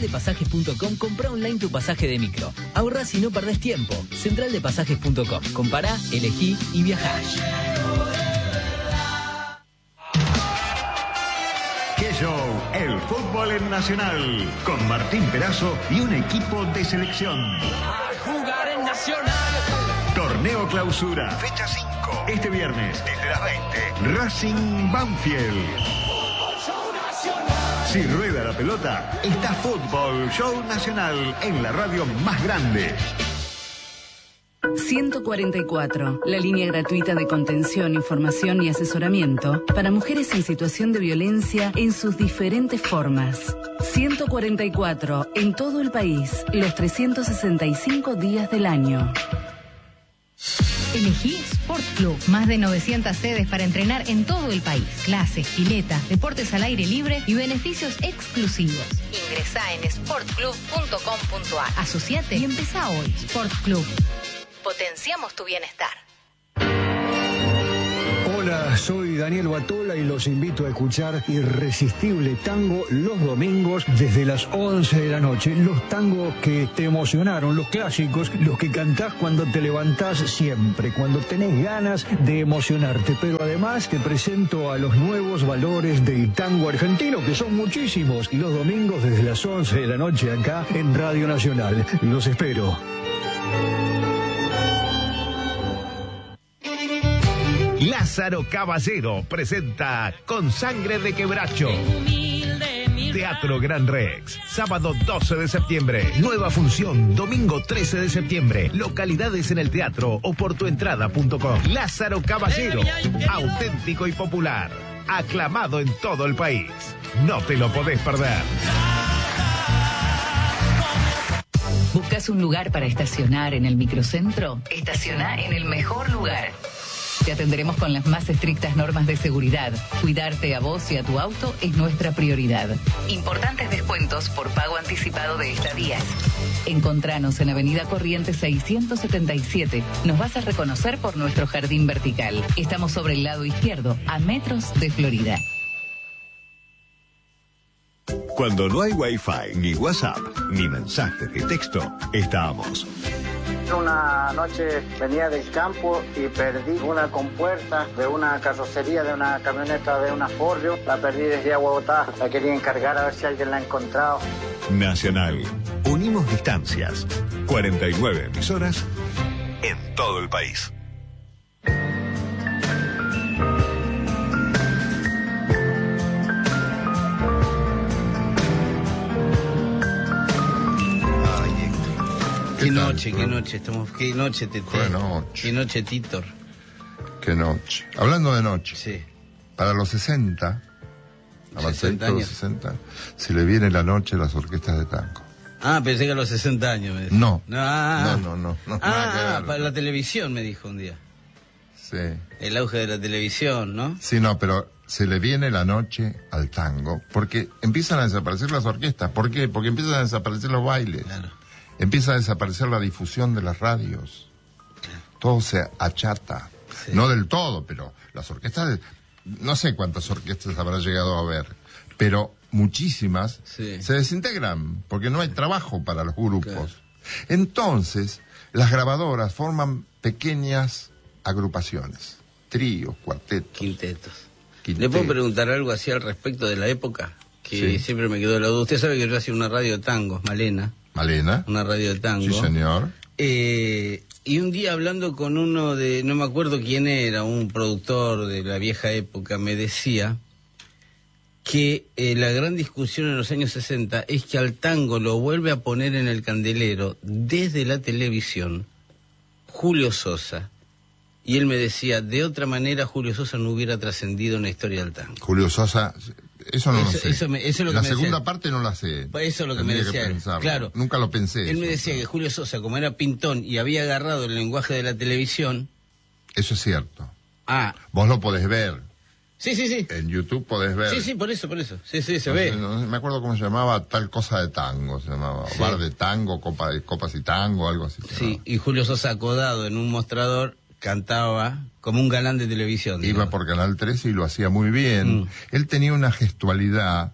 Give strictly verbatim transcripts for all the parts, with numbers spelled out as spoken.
de pasajes punto com, comprá online tu pasaje de micro. Ahorrás y no perdés tiempo. central de pasajes punto com. Compará, elegí y viajá. ¡Qué show! El fútbol en Nacional. Con Martín Perazo y un equipo de selección. A jugar en Nacional. Torneo Clausura. Fecha cinco. Este viernes, desde las veinte. Racing Banfield. Si rueda la pelota, está Fútbol Show Nacional en la radio más grande. ciento cuarenta y cuatro, la línea gratuita de contención, información y asesoramiento para mujeres en situación de violencia en sus diferentes formas. ciento cuarenta y cuatro, en todo el país, los trescientos sesenta y cinco días del año. Elegí Sport Club. Más de novecientas sedes para entrenar en todo el país. Clases, pileta, deportes al aire libre y beneficios exclusivos. Ingresá en sport club punto com punto a r. Asociate y empezá hoy. Sport Club. Potenciamos tu bienestar. Hola, soy Daniel Batola y los invito a escuchar Irresistible Tango los domingos desde las once de la noche. Los tangos que te emocionaron, los clásicos, los que cantás cuando te levantás siempre, cuando tenés ganas de emocionarte. Pero además te presento a los nuevos valores del tango argentino, que son muchísimos. Y los domingos desde las once de la noche acá en Radio Nacional. Los espero. Lázaro Caballero presenta Con Sangre de Quebracho. Teatro Gran Rex, sábado doce de septiembre. Nueva función, domingo trece de septiembre. Localidades en el teatro o por tuentrada punto com. Lázaro Caballero, auténtico y popular. Aclamado en todo el país. No te lo podés perder. ¿Buscas un lugar para estacionar en el microcentro? Estaciona en el mejor lugar. Te atenderemos con las más estrictas normas de seguridad. Cuidarte a vos y a tu auto es nuestra prioridad. Importantes descuentos por pago anticipado de estadías. Encontranos en Avenida Corrientes seiscientos setenta y siete. Nos vas a reconocer por nuestro jardín vertical. Estamos sobre el lado izquierdo, a metros de Florida. Cuando no hay Wi-Fi, ni WhatsApp, ni mensajes de texto, estamos. Una noche venía del campo y perdí una compuerta de una carrocería, de una camioneta de una Ford. La perdí desde Aguabotá, la quería encargar a ver si alguien la ha encontrado. Nacional. Unimos distancias. cuarenta y nueve emisoras en todo el país. Qué noche, qué noche, estamos, qué noche, Tete. Qué noche. Qué noche, Titor. Qué noche. Hablando de noche. Sí. Para los sesenta, sesenta a los años. sesenta, se le viene la noche a las orquestas de tango. Ah, pensé que a los sesenta años me decía. No. No, ah, no, no, no, no, ah, nada que ah, ver. para la televisión me dijo un día. Sí. El auge de la televisión, ¿no? Sí, no, pero se le viene la noche al tango porque empiezan a desaparecer las orquestas. ¿Por qué? Porque empiezan a desaparecer los bailes. Claro. Empieza a desaparecer la difusión de las radios. Claro. Todo se achata. Sí. No del todo, pero las orquestas, de, no sé cuántas orquestas habrá llegado a haber, pero muchísimas Sí. se desintegran porque no hay trabajo para los grupos. Claro. Entonces, las grabadoras forman pequeñas agrupaciones, tríos, cuartetos, Quintetos. quintetos. ¿Le puedo preguntar algo así al respecto de la época? Que Sí. siempre me quedó la duda. Usted sabe que yo hacía una radio de tangos, Malena. Malena. Una radio de tango. Sí, señor. Eh, y un día hablando con uno de, no me acuerdo quién era, un productor de la vieja época, me decía que eh, la gran discusión en los años sesenta es que al tango lo vuelve a poner en el candelero desde la televisión Julio Sosa. Y él me decía, de otra manera Julio Sosa no hubiera trascendido en la historia del tango. Julio Sosa, eso no Eso- lo sé. eso me- eso es lo que la me segunda decía. parte no la sé. Eso es lo que me Tendría decía él. pensarlo. Claro. Nunca lo pensé. Él me eso, decía pero- que Julio Sosa, como era pintón y había agarrado el lenguaje de la televisión... Eso es cierto. Ah, Vos lo podés ver. sí, sí, sí. En YouTube podés ver. Sí, sí, por eso, por eso. Sí, sí, se No ve. sé, no sé, me acuerdo cómo se llamaba tal cosa de tango. Se llamaba Sí. bar de tango, copa de copas y tango, algo así. se Sí, llamaba. y Julio Sosa acodado en un mostrador cantaba como un galán de televisión. Iba digamos. por Canal trece y lo hacía muy bien. Mm. Él tenía una gestualidad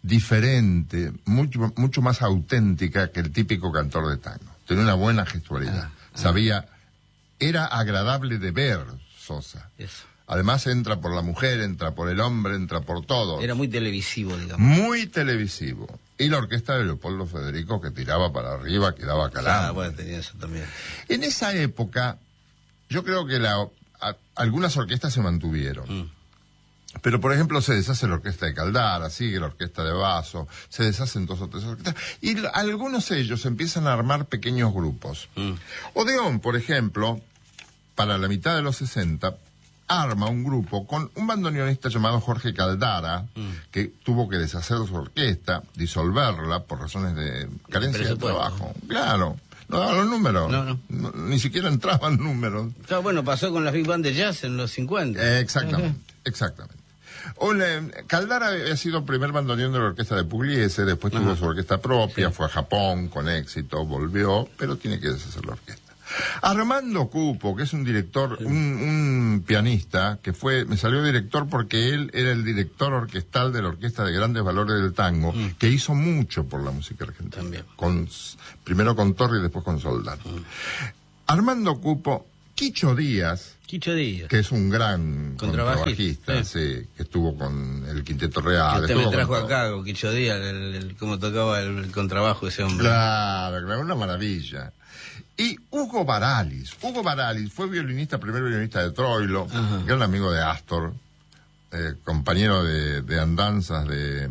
diferente, mucho, mucho más auténtica que el típico cantor de tango. Tenía una buena gestualidad. Ah, ah. Sabía, era agradable de ver, Sosa. Eso. Además entra por la mujer, entra por el hombre, entra por todo. Era muy televisivo, digamos. Muy televisivo. Y la orquesta de Leopoldo Federico, que tiraba para arriba, quedaba calando. Ah, bueno, tenía eso también. En esa época, yo creo que la, a, algunas orquestas se mantuvieron. Mm. Pero, por ejemplo, se deshace la orquesta de Caldara, sigue la orquesta de Basso, se deshacen dos o tres orquestas. Y l- algunos de ellos empiezan a armar pequeños grupos. Mm. Odeón, por ejemplo, para la mitad de los sesenta, arma un grupo con un bandoneonista llamado Jorge Caldara, mm. que tuvo que deshacer su orquesta, disolverla por razones de carencia de trabajo. Claro, no daban los números, no, no. No, ni siquiera entraban números. Claro, bueno, pasó con las Big Band de Jazz en los cincuenta. Eh, exactamente, uh-huh. exactamente. Un, eh, Caldara había sido primer bandoneón de la orquesta de Pugliese, después uh-huh. tuvo su orquesta propia, sí. fue a Japón con éxito, volvió, pero tiene que deshacer la orquesta. Armando Cupo, que es un director, un, un pianista, que fue, me salió director porque él era el director orquestal de la Orquesta de Grandes Valores del Tango, mm. que hizo mucho por la música argentina. También. Con, primero con Torri y después con Soldán. Mm. Armando Cupo, Quicho Díaz, Quicho Díaz, que es un gran contrabajista, contrabajista sí. sí, que estuvo con el Quinteto Real. Que usted me trajo acá con Quicho Díaz, el, el, cómo tocaba el, el contrabajo ese hombre. Claro, claro, una maravilla. Y Hugo Baralis. Hugo Baralis fue violinista, primer violinista de Troilo, ajá. gran amigo de Astor, eh, compañero de, de andanzas de, de,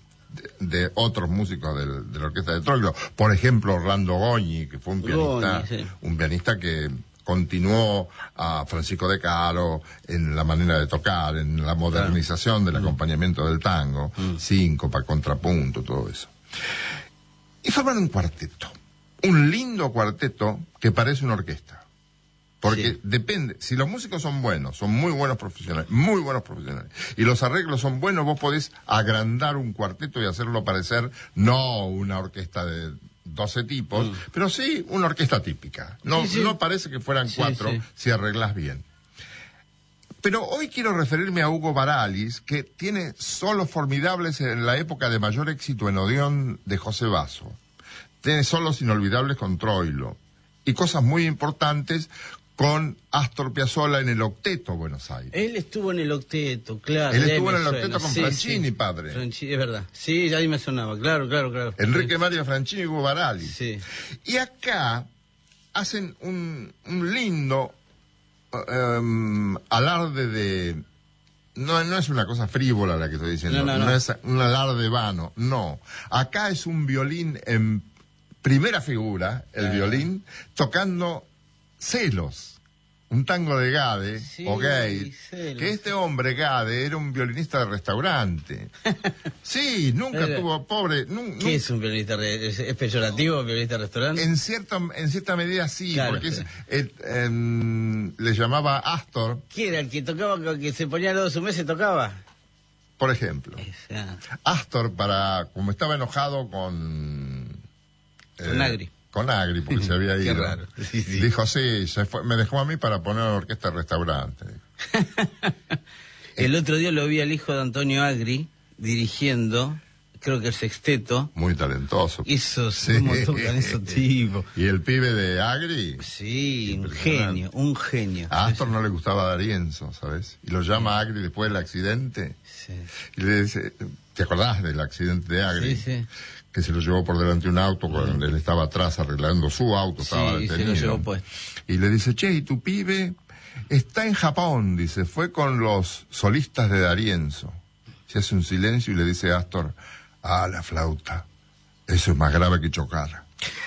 de otros músicos de, de la orquesta de Troilo. Por ejemplo, Orlando Goñi, que fue un pianista, Goñi, sí. un pianista que continuó a Francisco De Caro en la manera de tocar, en la modernización claro. del acompañamiento del tango, mm. síncopa, contrapunto, todo eso. Y forman un cuarteto. Un lindo cuarteto que parece una orquesta. Porque sí. depende, si los músicos son buenos, son muy buenos profesionales, muy buenos profesionales, y los arreglos son buenos, vos podés agrandar un cuarteto y hacerlo parecer no una orquesta de doce tipos, mm. pero sí una orquesta típica. No, sí, sí. no parece que fueran sí, cuatro sí. si arreglás bien. Pero hoy quiero referirme a Hugo Baralis, que tiene solos formidables en la época de mayor éxito en Odeón de José Basso. Tiene solos inolvidables con Troilo. Y cosas muy importantes con Astor Piazzolla en el Octeto Buenos Aires. Él estuvo en el Octeto, claro. Él estuvo en el Octeto con sí, Franchini, sí. padre. Franchini, es verdad. Sí, ya ahí me sonaba. Claro, claro, claro. Enrique Mario Franchini y Hugo Baralis. Sí. Y acá hacen un, un lindo um, alarde de... No, no es una cosa frívola la que estoy diciendo. No, no, no. no es un alarde vano. No. Acá es un violín en primera figura, el ah. violín, tocando Celos, un tango de Gade, sí, o Gade, Celos. Que este hombre, Gade, era un violinista de restaurante. Sí, nunca Pero, tuvo, pobre... Nun, ¿Qué nun... es un violinista? Re... ¿Es peyorativo un violinista de restaurante? En, cierto, en cierta medida sí, claro, porque es, el, el, le llamaba Astor. ¿Quién era el que tocaba, que se ponía los dos meses y tocaba? Por ejemplo, Esa. Astor, para como estaba enojado con... Con eh, Agri. Con Agri, porque se había ido. Qué raro. Sí, sí. Dijo, sí, se fue, me dejó a mí para poner una orquesta de restaurante. El otro día lo vi al hijo de Antonio Agri dirigiendo, creo que el sexteto. Muy talentoso. Esos, sí. ¿Cómo tocan esos tipos? ¿Y el pibe de Agri? Sí, un genio, un genio. A Astor no le gustaba D'Arienzo, ¿sabes? Y lo llama Agri después del accidente. Sí. Y le dice, ¿te acordás del accidente de Agri? Sí, sí. Que se lo llevó por delante un auto cuando él estaba atrás arreglando su auto, estaba sí, detenido. Se lo llevó, pues. Y le dice, che, ¿y tu pibe? Está en Japón, dice, fue con los solistas de D'Arienzo. Se hace un silencio y le dice a Astor, ah, la flauta, eso es más grave que chocar.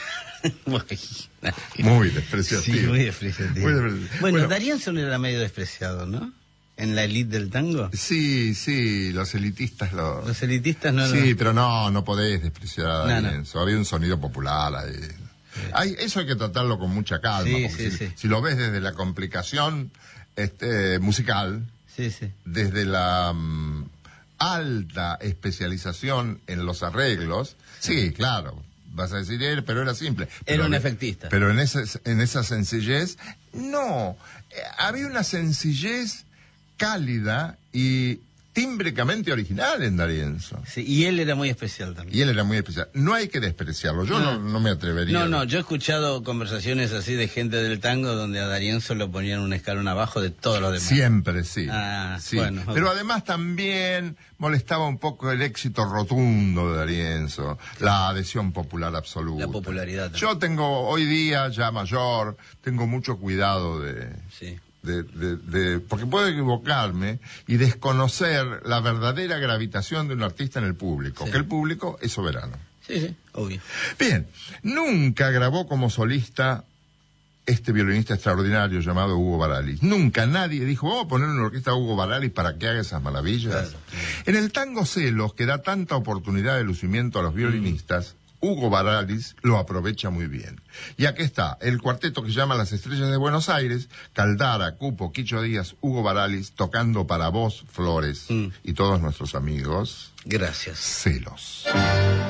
Muy despreciativo. Sí, muy despreciativo. Muy despreciativo. Bueno, bueno, D'Arienzo no era medio despreciado, ¿no? ¿En la elite del tango? Sí, sí, los elitistas lo... Los elitistas no... Sí, no... pero no, no podés despreciar a D'Arienzo. No, no. Había un sonido popular ahí. Sí. Hay, eso hay que tratarlo con mucha calma. Sí, porque sí, si, sí. si lo ves desde la complicación este, musical, sí, sí. desde la um, alta especialización en los arreglos, sí, claro, vas a decir, él, pero era simple. Pero, era un efectista. Pero en, ese, en esa sencillez, no. Eh, había una sencillez cálida y tímbricamente original en D'Arienzo. Sí, y él era muy especial también. Y él era muy especial. No hay que despreciarlo, yo no, no, no me atrevería. No, no, yo he escuchado conversaciones así de gente del tango donde a D'Arienzo lo ponían un escalón abajo de todos los demás. Siempre, sí. Ah, sí. Bueno, Pero okay. además también molestaba un poco el éxito rotundo de D'Arienzo, la adhesión popular absoluta. La popularidad también. Yo tengo, hoy día, ya mayor, tengo mucho cuidado de... Sí. De, de, de, porque puedo equivocarme y desconocer la verdadera gravitación de un artista en el público, sí. que el público es soberano. Sí, sí, obvio. Bien, nunca grabó como solista este violinista extraordinario llamado Hugo Baralis. Nunca nadie dijo, vamos a poner una orquesta a Hugo Baralis para que haga esas maravillas. Claro, claro. En el tango Celos, que da tanta oportunidad de lucimiento a los violinistas, mm. Hugo Baralis lo aprovecha muy bien. Y aquí está, el cuarteto que se llama Las Estrellas de Buenos Aires, Caldara, Cupo, Quicho Díaz, Hugo Baralis, tocando para vos, Flores, mm. y todos nuestros amigos. Gracias. Celos.